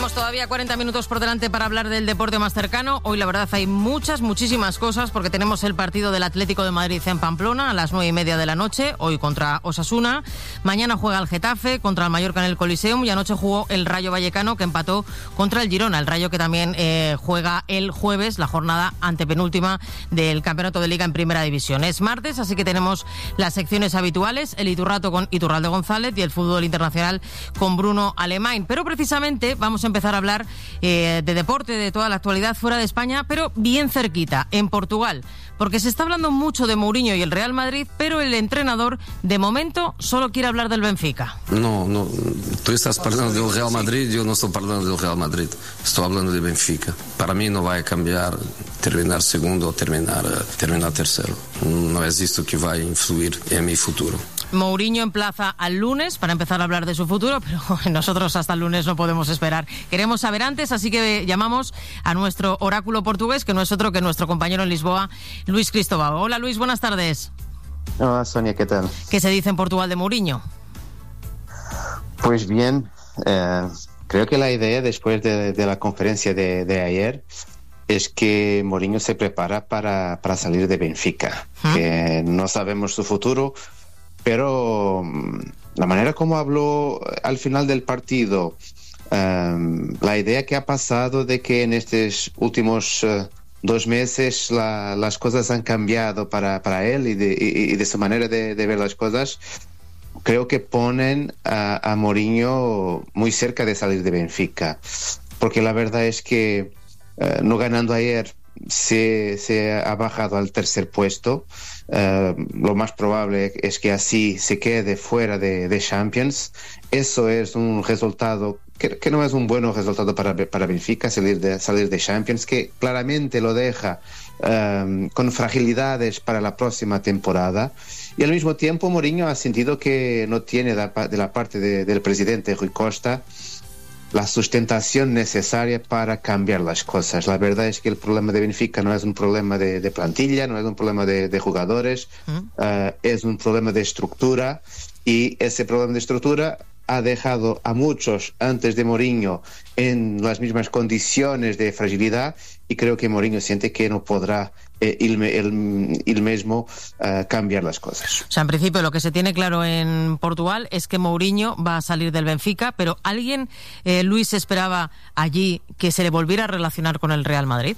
Tenemos todavía 40 minutos por delante para hablar del deporte más cercano. Hoy la verdad hay muchísimas cosas, porque tenemos el partido del Atlético de Madrid en Pamplona a las 9:30 de la noche, hoy contra Osasuna. Mañana juega el Getafe contra el Mallorca en el Coliseum, y anoche jugó el Rayo Vallecano, que empató contra el Girona. El Rayo que también juega el jueves, la jornada antepenúltima del Campeonato de Liga en Primera División. Es martes, así que tenemos las secciones habituales, el Iturrato con Iturralde González y el fútbol internacional con Bruno Alemán. Pero precisamente vamos a empezar a hablar de deporte, de toda la actualidad fuera de España, pero bien cerquita, en Portugal, porque se está hablando mucho de Mourinho y el Real Madrid, pero el entrenador de momento solo quiere hablar del Benfica. No, tú estás hablando del Real Madrid, yo no estoy hablando del Real Madrid, estoy hablando de Benfica. Para mí no va a cambiar terminar segundo o terminar tercero. No es esto que va a influir en mi futuro. Mourinho emplaza al lunes para empezar a hablar de su futuro, pero nosotros hasta el lunes no podemos esperar. Queremos saber antes, así que llamamos a nuestro oráculo portugués, que no es otro que nuestro compañero en Lisboa, Luis Cristóbal. Hola Luis, buenas tardes. Hola Sonia, ¿qué tal? ¿Qué se dice en Portugal de Mourinho? Pues bien, creo que la idea después de la conferencia de ayer es que Mourinho se prepara para salir de Benfica. Que no sabemos su futuro, pero la manera como habló al final del partido, la idea que ha pasado de que en estos últimos 2 meses las cosas han cambiado para él y de su manera de ver las cosas, creo que ponen a Mourinho muy cerca de salir de Benfica, porque la verdad es que no ganando ayer se ha bajado al tercer puesto. Lo más probable es que así se quede fuera de Champions. Eso es un resultado que no es un buen resultado para Benfica, salir de Champions, que claramente lo deja con fragilidades para la próxima temporada. Y al mismo tiempo Mourinho ha sentido que no tiene de la parte del presidente Rui Costa la sustentación necesaria para cambiar las cosas. La verdad es que el problema de Benfica no es un problema de plantilla, no es un problema de jugadores, es un problema de estructura, y ese problema de estructura ha dejado a muchos antes de Mourinho en las mismas condiciones de fragilidad, y creo que Mourinho siente que no podrá él mismo cambiar las cosas. O sea, en principio lo que se tiene claro en Portugal es que Mourinho va a salir del Benfica, pero ¿alguien, Luis, esperaba allí que se le volviera a relacionar con el Real Madrid?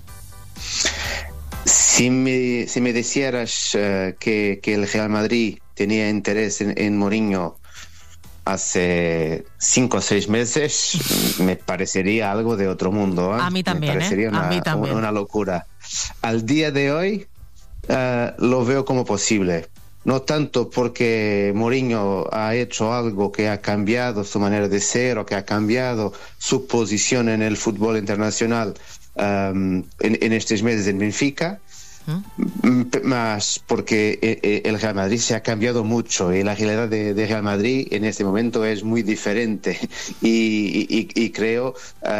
Si me dijeras que el Real Madrid tenía interés en Mourinho hace 5 o 6 meses, me parecería algo de otro mundo. A mí también, me parecería una locura. Al día de hoy lo veo como posible. No tanto porque Mourinho ha hecho algo que ha cambiado su manera de ser o que ha cambiado su posición en el fútbol internacional en estos meses en Benfica, más porque el Real Madrid se ha cambiado mucho y la realidad de Real Madrid en este momento es muy diferente, y creo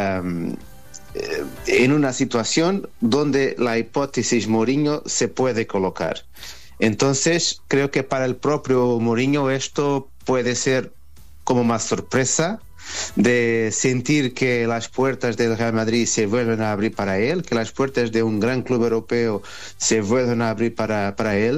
en una situación donde la hipótesis Mourinho se puede colocar. Entonces creo que para el propio Mourinho esto puede ser como más sorpresa, de sentir que las puertas del Real Madrid se vuelven a abrir para él, que las puertas de un gran club europeo se vuelven a abrir para él.